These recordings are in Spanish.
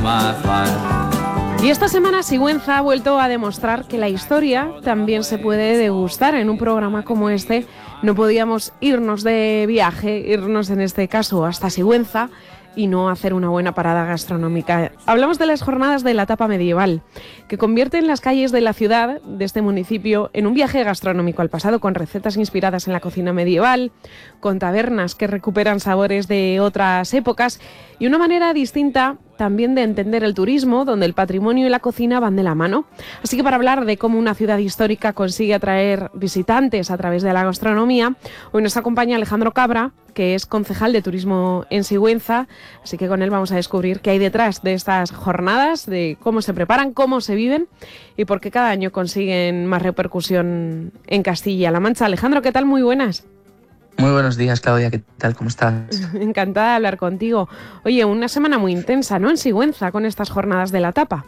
Y esta semana Sigüenza ha vuelto a demostrar que la historia también se puede degustar. En un programa como este no podíamos irnos de viaje, irnos en este caso hasta Sigüenza y no hacer una buena parada gastronómica. Hablamos de las jornadas de la tapa medieval, que convierten las calles de la ciudad, de este municipio, en un viaje gastronómico al pasado, con recetas inspiradas en la cocina medieval, con tabernas que recuperan sabores de otras épocas y una manera distinta también de entender el turismo, donde el patrimonio y la cocina van de la mano. Así que para hablar de cómo una ciudad histórica consigue atraer visitantes a través de la gastronomía, hoy nos acompaña Alejandro Cabra, que es concejal de turismo en Sigüenza, así que con él vamos a descubrir qué hay detrás de estas jornadas, de cómo se preparan, cómo se viven y por qué cada año consiguen más repercusión en Castilla-La Mancha. Alejandro, ¿qué tal? Muy buenas. Muy buenos días, Claudia, ¿qué tal? ¿Cómo estás? Encantada de hablar contigo. Oye, una semana muy intensa, ¿no?, en Sigüenza, con estas jornadas de la tapa.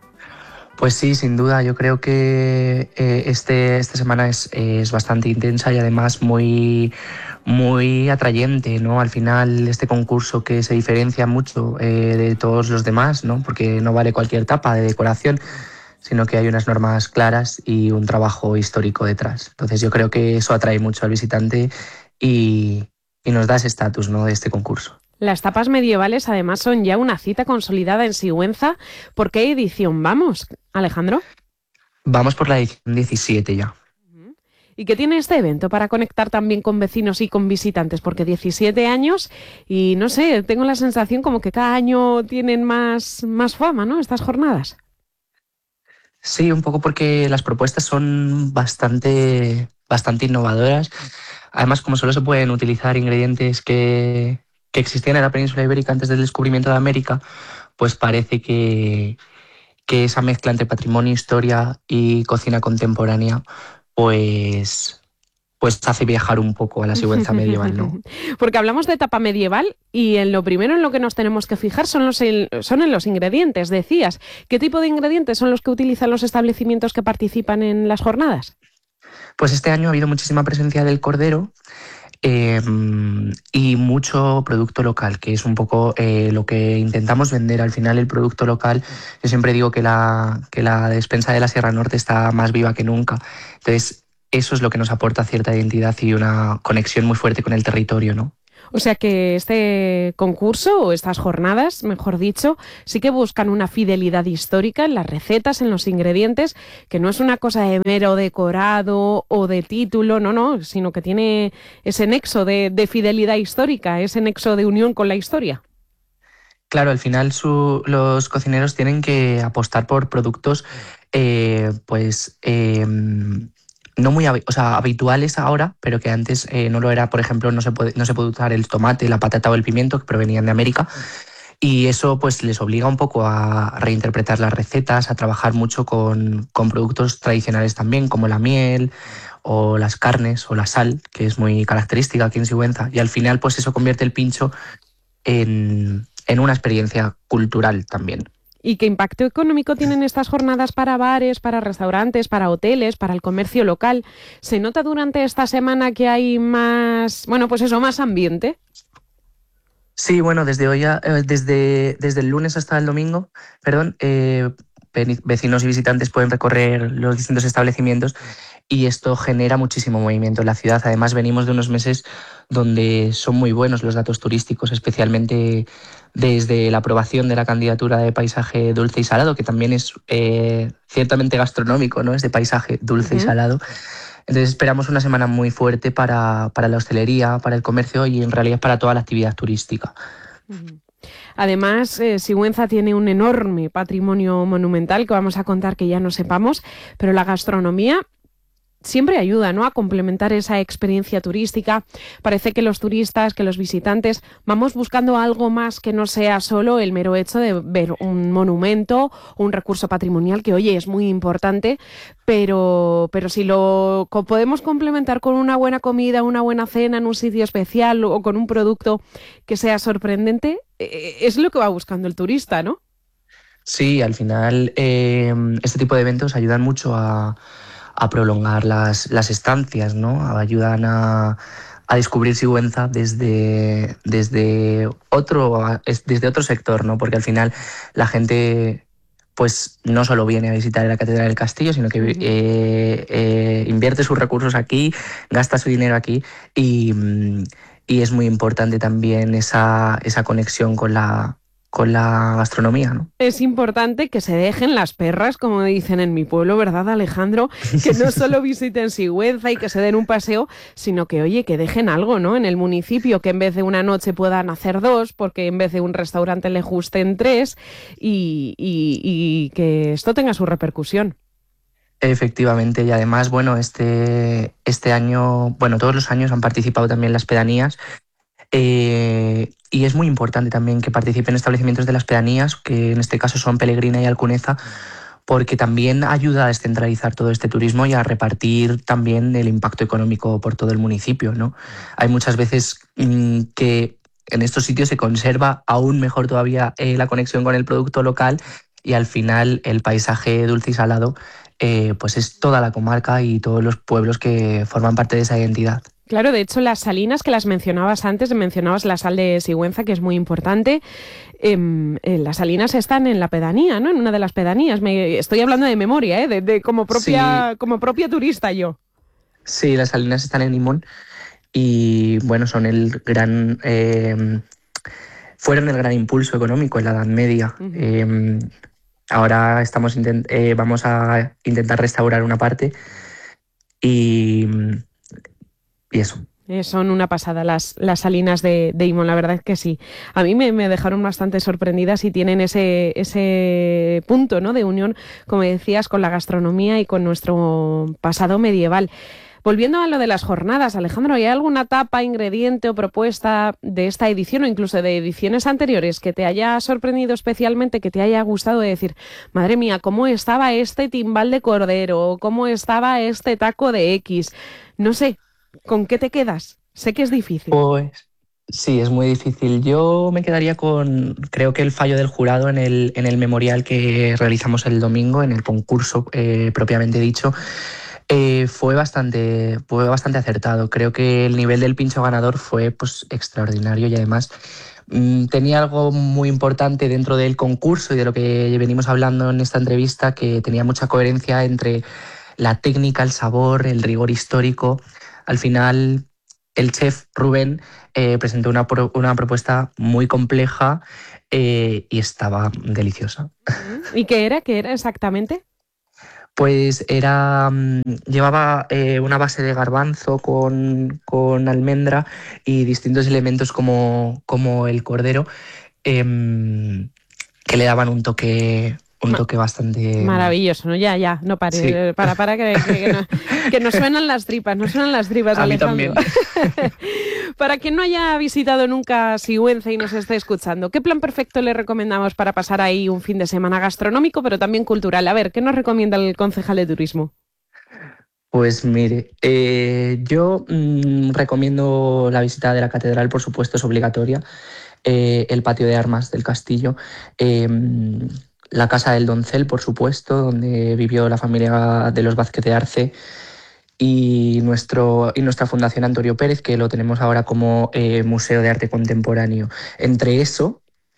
Pues sí, sin duda, yo creo que esta semana es bastante intensa y además muy atrayente, ¿no? Al final, este concurso que se diferencia mucho de todos los demás, ¿no? Porque no vale cualquier tapa de decoración, sino que hay unas normas claras y un trabajo histórico detrás. Entonces yo creo que eso atrae mucho al visitante y nos da ese estatus, ¿no?, de este concurso. Las tapas medievales además son ya una cita consolidada en Sigüenza. ¿Por qué edición vamos, Alejandro? Vamos por la edición 17 ya. ¿Y qué tiene este evento para conectar también con vecinos y con visitantes? Porque 17 años y no sé, tengo la sensación como que cada año tienen más fama, ¿no?, estas jornadas. Sí, un poco porque las propuestas son bastante innovadoras. Además, como solo se pueden utilizar ingredientes que existían en la península ibérica antes del descubrimiento de América, pues parece que esa mezcla entre patrimonio, historia y cocina contemporánea, pues hace viajar un poco a la Sigüenza medieval, ¿no? Porque hablamos de tapa medieval y en lo primero en lo que nos tenemos que fijar son en los ingredientes, decías. ¿Qué tipo de ingredientes son los que utilizan los establecimientos que participan en las jornadas? Pues este año ha habido muchísima presencia del cordero y mucho producto local, que es un poco lo que intentamos vender. Al final, el producto local, yo siempre digo que la despensa de la Sierra Norte está más viva que nunca. Entonces, eso es lo que nos aporta cierta identidad y una conexión muy fuerte con el territorio, ¿no? O sea que este concurso, o estas jornadas, mejor dicho, sí que buscan una fidelidad histórica en las recetas, en los ingredientes, que no es una cosa de mero decorado o de título, no, sino que tiene ese nexo de fidelidad histórica, ese nexo de unión con la historia. Claro, al final los cocineros tienen que apostar por productos no muy habituales ahora, pero que antes no lo era. Por ejemplo, no se puede usar el tomate, la patata o el pimiento, que provenían de América, y eso pues les obliga un poco a reinterpretar las recetas, a trabajar mucho con productos tradicionales también, como la miel o las carnes o la sal, que es muy característica aquí en Sigüenza, y al final pues eso convierte el pincho en una experiencia cultural también. ¿Y qué impacto económico tienen estas jornadas para bares, para restaurantes, para hoteles, para el comercio local? ¿Se nota durante esta semana que hay más ambiente? Sí, bueno, desde hoy desde el lunes hasta el domingo, vecinos y visitantes pueden recorrer los distintos establecimientos y esto genera muchísimo movimiento en la ciudad. Además, venimos de unos meses donde son muy buenos los datos turísticos, especialmente desde la aprobación de la candidatura de paisaje dulce y salado, que también es ciertamente gastronómico, ¿no? Es de paisaje dulce y salado. Entonces esperamos una semana muy fuerte para la hostelería, para el comercio y en realidad para toda la actividad turística. Además, Sigüenza tiene un enorme patrimonio monumental que vamos a contar que ya no sepamos, pero la gastronomía siempre ayuda, ¿no?, a complementar esa experiencia turística. Parece que los turistas, que los visitantes, vamos buscando algo más que no sea solo el mero hecho de ver un monumento, un recurso patrimonial que, oye, es muy importante, pero si lo podemos complementar con una buena comida, una buena cena en un sitio especial o con un producto que sea sorprendente, es lo que va buscando el turista, ¿no? Sí, al final este tipo de eventos ayudan mucho a prolongar las estancias, ¿no? Ayudan a a descubrir Sigüenza desde otro sector, ¿no? Porque al final la gente pues no solo viene a visitar la Catedral del Castillo, sino que invierte sus recursos aquí, gasta su dinero aquí y es muy importante también esa conexión con la gastronomía, ¿no? Es importante que se dejen las perras, como dicen en mi pueblo, ¿verdad, Alejandro? Que no solo visiten Sigüenza y que se den un paseo, sino que, oye, que dejen algo, ¿no? En el municipio, que en vez de una noche puedan hacer 2, porque en vez de un restaurante les gusten 3 y que esto tenga su repercusión. Efectivamente, y además, bueno, este año, bueno, todos los años han participado también las pedanías. Y es muy importante también que participen establecimientos de las pedanías, que en este caso son Pelegrina y Alcuneza, porque también ayuda a descentralizar todo este turismo y a repartir también el impacto económico por todo el municipio, ¿no? Hay muchas veces que en estos sitios se conserva aún mejor todavía la conexión con el producto local y al final el paisaje dulce y salado pues es toda la comarca y todos los pueblos que forman parte de esa identidad. Claro, de hecho, las salinas que las mencionabas antes, mencionabas la sal de Sigüenza, que es muy importante. Las salinas están en la pedanía, ¿no? En una de las pedanías. Estoy hablando de memoria, como propia turista yo. Sí, las salinas están en Limón y, bueno, son fueron el gran impulso económico en la Edad Media. Uh-huh. Ahora vamos a intentar restaurar una parte y eso. Son una pasada las salinas de Imón, la verdad es que sí. A mí me dejaron bastante sorprendidas y tienen ese punto, ¿no?, de unión, como decías, con la gastronomía y con nuestro pasado medieval. Volviendo a lo de las jornadas, Alejandro, ¿hay alguna tapa, ingrediente o propuesta de esta edición o incluso de ediciones anteriores que te haya sorprendido especialmente, que te haya gustado, de decir, madre mía, cómo estaba este timbal de cordero, cómo estaba este taco de X? No sé, ¿con qué te quedas? Sé que es difícil. Pues sí, es muy difícil. Yo me quedaría con, creo que el fallo del jurado en el memorial que realizamos el domingo, en el concurso propiamente dicho, fue bastante acertado. Creo que el nivel del pincho ganador fue pues extraordinario y además tenía algo muy importante dentro del concurso y de lo que venimos hablando en esta entrevista, que tenía mucha coherencia entre la técnica, el sabor, el rigor histórico. Al final, el chef Rubén presentó una propuesta muy compleja y estaba deliciosa. ¿Y qué era? ¿Qué era exactamente? Pues llevaba una base de garbanzo con almendra y distintos elementos como el cordero que le daban un toque bastante maravilloso, ¿no? Ya, no pare, sí. para que nos suenan las tripas, a Alejandro. Mí también. Para quien no haya visitado nunca Sigüenza y nos esté escuchando, ¿qué plan perfecto le recomendamos para pasar ahí un fin de semana gastronómico, pero también cultural? A ver, ¿qué nos recomienda el concejal de turismo? Pues mire, yo recomiendo la visita de la catedral, por supuesto, es obligatoria, el patio de armas del castillo, la Casa del Doncel, por supuesto, donde vivió la familia de los Vázquez de Arce, y nuestra Fundación Antonio Pérez, que lo tenemos ahora como Museo de Arte Contemporáneo. Entre eso,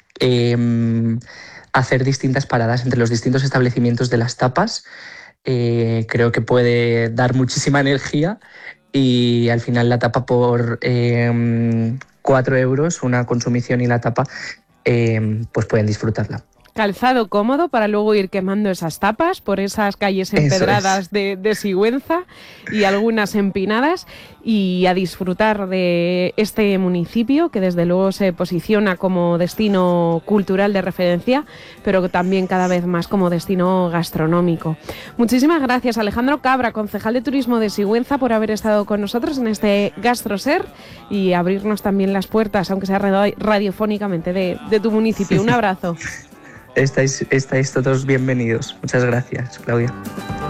hacer distintas paradas entre los distintos establecimientos de las tapas, creo que puede dar muchísima energía, y al final la tapa por 4 euros, una consumición y la tapa, pues pueden disfrutarla. Calzado cómodo para luego ir quemando esas tapas por esas calles empedradas de Sigüenza y algunas empinadas, y a disfrutar de este municipio que desde luego se posiciona como destino cultural de referencia, pero también cada vez más como destino gastronómico. Muchísimas gracias, Alejandro Cabra, concejal de turismo de Sigüenza, por haber estado con nosotros en este GastroSer y abrirnos también las puertas, aunque sea radiofónicamente, de tu municipio. Un abrazo. Estáis todos bienvenidos. Muchas gracias, Claudia.